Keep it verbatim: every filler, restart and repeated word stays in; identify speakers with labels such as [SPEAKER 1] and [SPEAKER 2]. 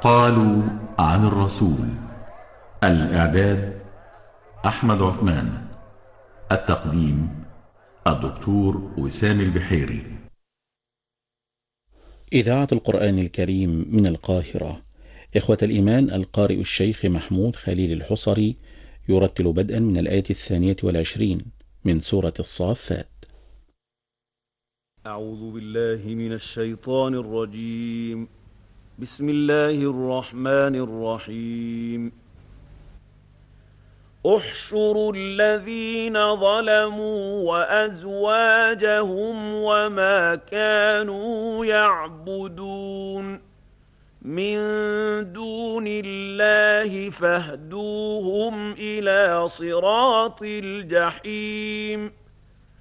[SPEAKER 1] قالوا عن الرسول. الإعداد أحمد عثمان. التقديم الدكتور وسام البحيري.
[SPEAKER 2] إذاعة القرآن الكريم من القاهرة. إخوة الإيمان، القارئ الشيخ محمود خليل الحصري يرتل بدءا من الآية الثانية والعشرين من سورة الصافات.
[SPEAKER 3] أعوذ بالله من الشيطان الرجيم. بسم الله الرحمن الرحيم. احشروا الذين ظلموا وأزواجهم وما كانوا يعبدون من دون الله فاهدوهم إلى صراط الجحيم.